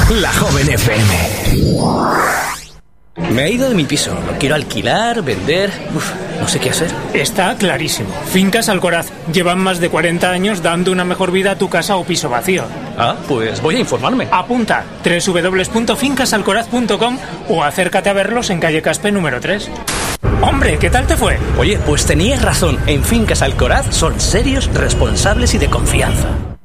La Joven FM. Me he ido de mi piso. Lo quiero alquilar, vender. No sé qué hacer. Está clarísimo. Fincas Alcoraz llevan más de 40 años dando una mejor vida a tu casa o piso vacío. Ah, pues voy a informarme. Apunta www.fincasalcoraz.com o acércate a verlos en calle Caspe número 3. Hombre, ¿qué tal te fue? Oye, pues tenías razón. En Fincas Alcoraz son serios, responsables y de confianza.